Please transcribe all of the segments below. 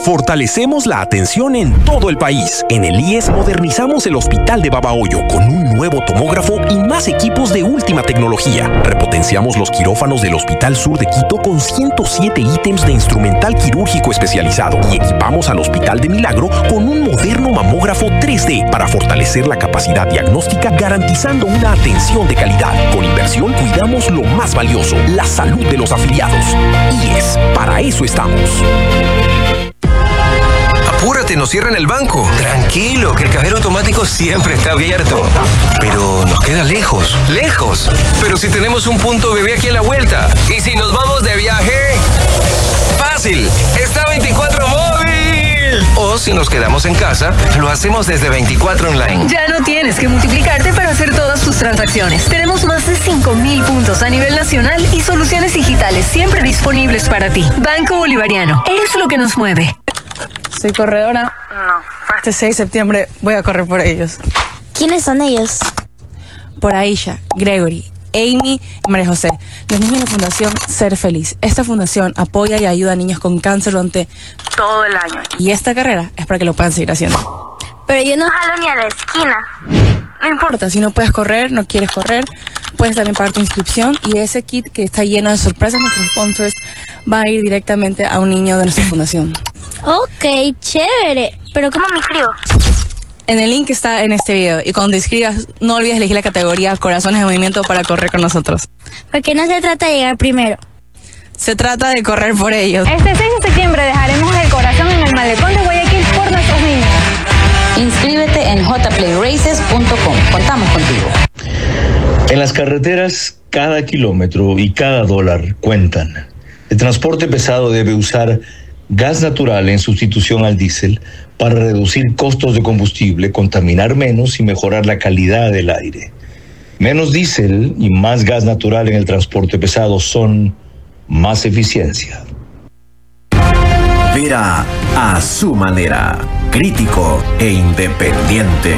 Fortalecemos la atención en todo el país. En el IES modernizamos el Hospital de Babahoyo con un nuevo tomógrafo y más equipos de última tecnología. Repotenciamos los quirófanos del Hospital Sur de Quito con 107 ítems de instrumental quirúrgico especializado y equipamos al Hospital de Milagro con un moderno mamógrafo 3D para fortalecer la capacidad diagnóstica, garantizando una atención de calidad. Con inversión cuidamos lo más valioso, la salud de los afiliados. IES, para eso estamos. Apúrate, nos cierran el banco. Tranquilo, que el cajero automático siempre está abierto. Pero nos queda lejos, lejos. Pero si tenemos un punto bebé aquí a la vuelta. ¿Y si nos vamos de viaje? ¡Fácil! ¡Está 24 móvil! O si nos quedamos en casa, lo hacemos desde 24 online. Ya no tienes que multiplicarte para hacer todas tus transacciones. Tenemos más de 5,000 puntos a nivel nacional y soluciones digitales siempre disponibles para ti. Banco Bolivariano, eres lo que nos mueve. ¿Soy corredora? No. Este 6 de septiembre voy a correr por ellos. ¿Quiénes son ellos? Por Aisha, Gregory, Amy y María José. Los niños de la Fundación Ser Feliz. Esta fundación apoya y ayuda a niños con cáncer durante todo el año. Y esta carrera es para que lo puedan seguir haciendo. Pero yo no jalo ni a la esquina. No importa, si no puedes correr, no quieres correr, puedes también pagar tu inscripción y ese kit que está lleno de sorpresas, nuestros sponsors, va a ir directamente a un niño de nuestra fundación. Ok, chévere. ¿Pero cómo me inscribo? En el link que está en este video. Y cuando te inscribas, no olvides elegir la categoría Corazones de Movimiento para correr con nosotros. Porque no se trata de llegar primero. Se trata de correr por ellos. Este 6 de septiembre dejaremos el corazón en el malecón de Guayaquil por nuestros niños. Inscríbete en jplayraces.com. Contamos contigo. En las carreteras, cada kilómetro y cada dólar cuentan. El transporte pesado debe usar gas natural en sustitución al diésel para reducir costos de combustible, contaminar menos y mejorar la calidad del aire. Menos diésel y más gas natural en el transporte pesado son más eficiencia. Vera a su manera, crítico e independiente.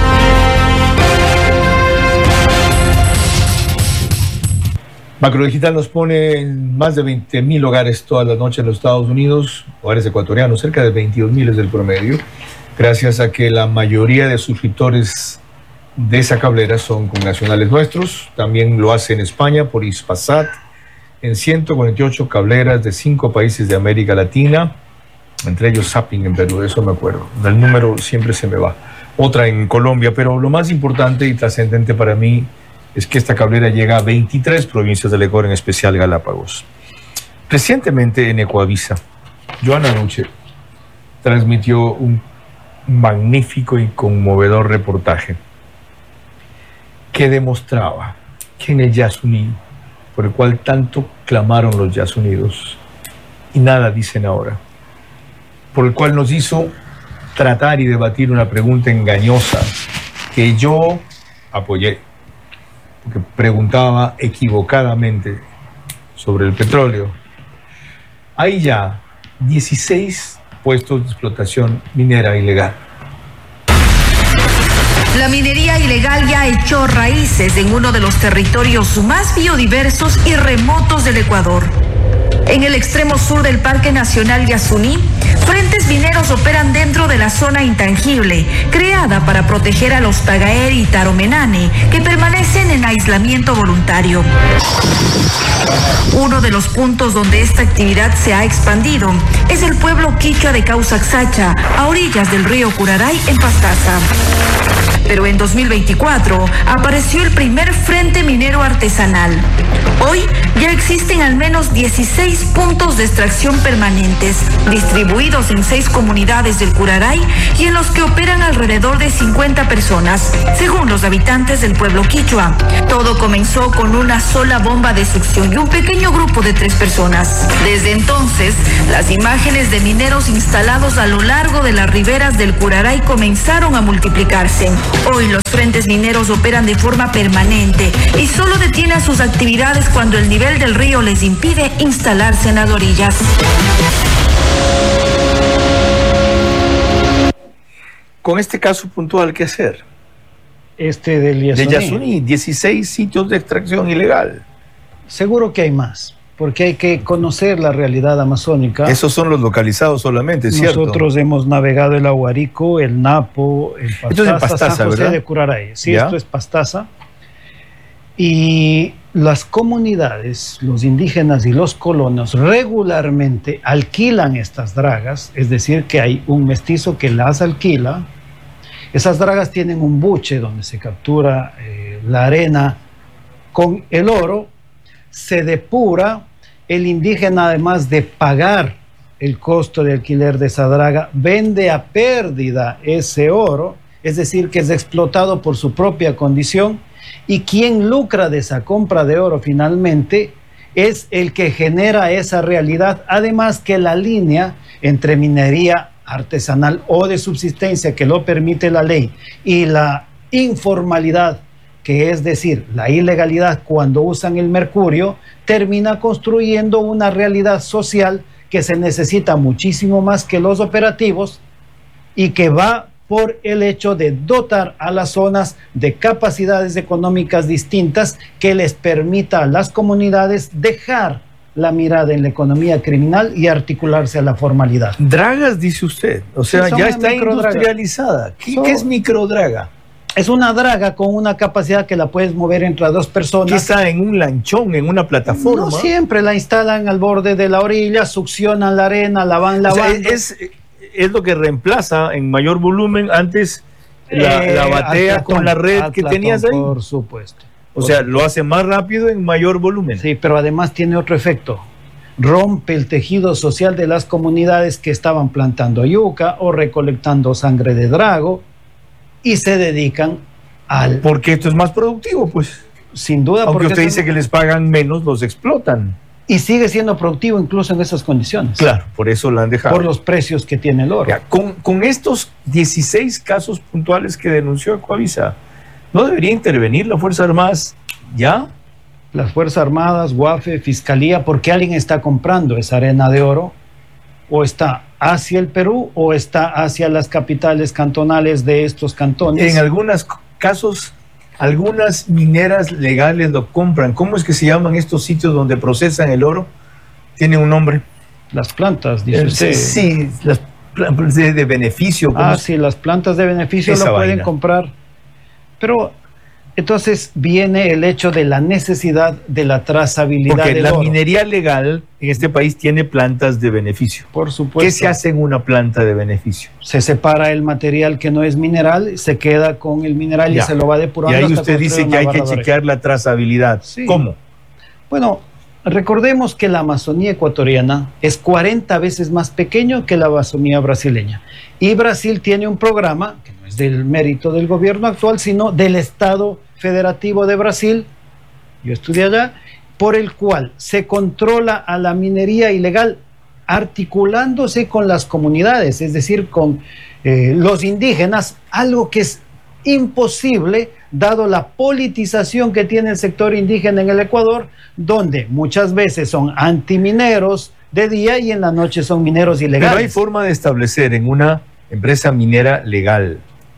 Macrodigital nos pone en más de 20,000 hogares todas las noches en los Estados Unidos, hogares ecuatorianos, cerca de 22,000 es el promedio, gracias a que la mayoría de suscriptores de esa cablera son connacionales nuestros. También lo hace en España por Hispasat, en 148 cableras de 5 países de América Latina, entre ellos Zapping en Perú, de eso me acuerdo. El número siempre se me va. Otra en Colombia, pero lo más importante y trascendente para mí es que esta cablera llega a 23 provincias del Ecuador, en especial Galápagos. Recientemente en Ecuavisa, Joana Nuche transmitió un magnífico y conmovedor reportaje que demostraba que en el Yasuní, por el cual tanto clamaron los Yasunidos y nada dicen ahora, por el cual nos hizo tratar y debatir una pregunta engañosa que yo apoyé, porque preguntaba equivocadamente sobre el petróleo. Hay ya 16 puestos de explotación minera ilegal. La minería ilegal ya echó raíces en uno de los territorios más biodiversos y remotos del Ecuador. En el extremo sur del Parque Nacional Yasuní, frentes mineros operan dentro de la zona intangible, creada para proteger a los Tagaer y Taromenane, que permanecen en aislamiento voluntario. Uno de los puntos donde esta actividad se ha expandido es el pueblo quichua de Causaxacha, a orillas del río Curaray, en Pastaza. Pero en 2024 apareció el primer frente minero artesanal. Hoy ya existen al menos 16 puntos de extracción permanentes, distribuidos en 6 comunidades del Curaray y en los que operan alrededor de 50 personas, según los habitantes del pueblo quichua. Todo comenzó con una sola bomba de succión y un pequeño grupo de 3 personas. Desde entonces, las imágenes de mineros instalados a lo largo de las riberas del Curaray comenzaron a multiplicarse. Hoy los frentes mineros operan de forma permanente y solo detienen sus actividades cuando el nivel del río les impide instalarse en las orillas. Con este caso puntual, ¿qué hacer? Del Yasuní. De Yasuní, 16 sitios de extracción ilegal. Seguro que hay más. porque hay que conocer la realidad amazónica. Esos son los localizados solamente, ¿cierto? Nosotros hemos navegado el Aguarico, el Napo, el Pastaza, esto es en Pastaza, San José ¿verdad? de Curaray. Sí, ¿Ya? esto es Pastaza. Y las comunidades, los indígenas y los colonos regularmente alquilan estas dragas, es decir, que hay un mestizo que las alquila. Esas dragas tienen un buche donde se captura la arena con el oro, se depura, el indígena además de pagar el costo de alquiler de esa draga, vende a pérdida ese oro, es decir, que es explotado por su propia condición, y quien lucra de esa compra de oro finalmente es el que genera esa realidad, además que la línea entre minería artesanal o de subsistencia que lo permite la ley y la informalidad, que es decir, la ilegalidad cuando usan el mercurio, termina construyendo una realidad social que se necesita muchísimo más que los operativos y que va por el hecho de dotar a las zonas de capacidades económicas distintas que les permita a las comunidades dejar la mirada en la economía criminal y articularse a la formalidad. Dragas, dice usted, o sea, Sí, ya son está microdragas. industrializada. ¿Qué es microdraga? Es una draga con una capacidad que la puedes mover entre dos personas. ¿Qué está en un lanchón, en una plataforma? No siempre, la instalan al borde de la orilla, succionan la arena, la van lavando. O sea, es lo que reemplaza en mayor volumen antes la batea al con platón, la red al que platón, tenías ahí. Por supuesto. O sea, lo hace más rápido en mayor volumen. Sí, pero además tiene otro efecto. Rompe el tejido social de las comunidades que estaban plantando yuca o recolectando sangre de drago y se dedican al... Porque esto es más productivo, pues. Sin duda. Aunque porque usted dice que les pagan menos, los explotan. Y sigue siendo productivo incluso en esas condiciones. Claro, por eso la han dejado. Por los precios que tiene el oro. Ya, con estos 16 casos puntuales que denunció Ecoavisa, ¿no debería intervenir la Fuerza Armadas ya? Las Fuerzas Armadas, UAFE, Fiscalía, porque alguien está comprando esa arena de oro, o está hacia el Perú o está hacia las capitales cantonales de estos cantones. En algunos casos, algunas mineras legales lo compran. ¿Cómo es que se llaman estos sitios donde procesan el oro? Tienen un nombre. Las plantas, dice usted. Sí, las plantas de beneficio. Sí, las plantas de beneficio Esa lo pueden vaina. comprar. Pero entonces viene el hecho de la necesidad de la trazabilidad Porque del la oro. minería legal en este país tiene plantas de beneficio. Por supuesto. ¿Qué se hace en una planta de beneficio? Se separa el material que no es mineral, se queda con el mineral y Ya. se lo va depurando. Y ahí hasta usted dice construir que hay una que barra de chequear la trazabilidad. Sí. ¿Cómo? Bueno, recordemos que la Amazonía ecuatoriana es 40 veces más pequeño que la Amazonía brasileña. Y Brasil tiene un programa, que no es del mérito del gobierno actual, sino del Estado Federativo de Brasil, yo estudié allá, por el cual se controla a la minería ilegal articulándose con las comunidades, es decir, con los indígenas, algo que es imposible dado la politización que tiene el sector indígena en el Ecuador, donde muchas veces son antimineros de día y en la noche son mineros ilegales. Pero hay forma de establecer en una empresa minera legal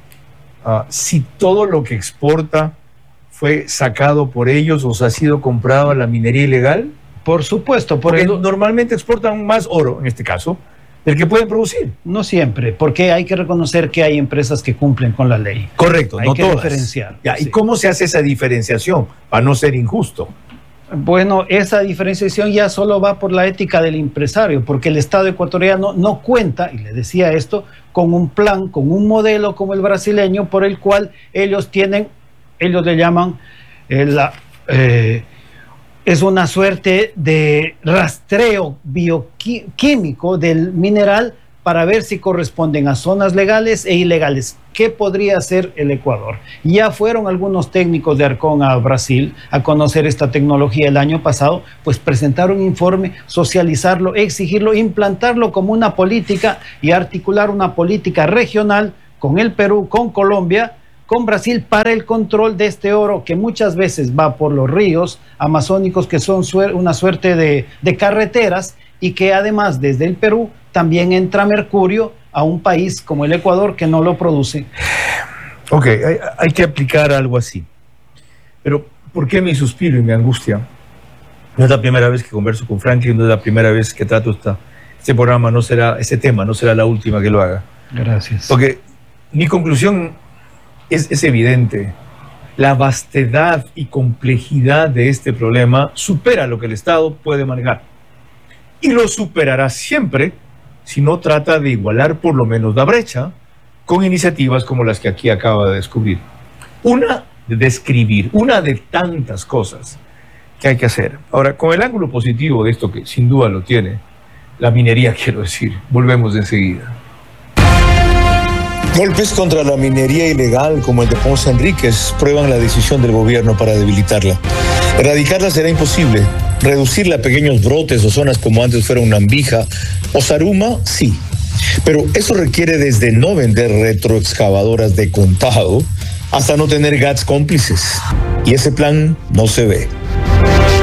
si todo lo que exporta fue sacado por ellos o se ha sido comprado a la minería ilegal. Por supuesto. Porque normalmente exportan más oro, en este caso, del que pueden producir. No siempre, porque hay que reconocer que hay empresas que cumplen con la ley. Correcto, hay no que todas. diferenciar. Ya, ¿y cómo se hace esa diferenciación para no ser injusto? Bueno, esa diferenciación ya solo va por la ética del empresario, porque el Estado ecuatoriano no cuenta, y le decía esto, con un plan, con un modelo como el brasileño, por el cual ellos le llaman, es una suerte de rastreo bioquímico del mineral para ver si corresponden a zonas legales e ilegales. ¿Qué podría hacer el Ecuador? Ya fueron algunos técnicos de Arcón a Brasil a conocer esta tecnología el año pasado, pues presentar un informe, socializarlo, exigirlo, implantarlo como una política y articular una política regional con el Perú, con Colombia, con Brasil para el control de este oro que muchas veces va por los ríos amazónicos, que son una suerte de carreteras, y que además desde el Perú también entra mercurio a un país como el Ecuador que no lo produce. Ok, hay que aplicar algo así. Pero ¿por qué mi suspiro y mi angustia? No es la primera vez que converso con Franklin, no es la primera vez que trato este programa, este tema no será la última que lo haga. Gracias. Porque mi conclusión es evidente. La vastedad y complejidad de este problema supera lo que el Estado puede manejar. Y lo superará siempre si no trata de igualar por lo menos la brecha con iniciativas como las que aquí acaba de descubrir. Una de tantas cosas que hay que hacer. Ahora, con el ángulo positivo de esto, que sin duda lo tiene, la minería, quiero decir, volvemos enseguida. Golpes contra la minería ilegal como el de Ponce Enríquez prueban la decisión del gobierno para debilitarla. Erradicarla será imposible. Reducirla a pequeños brotes o zonas como antes fueron Nambija o Zaruma, sí. Pero eso requiere desde no vender retroexcavadoras de contado hasta no tener GATS cómplices. Y ese plan no se ve.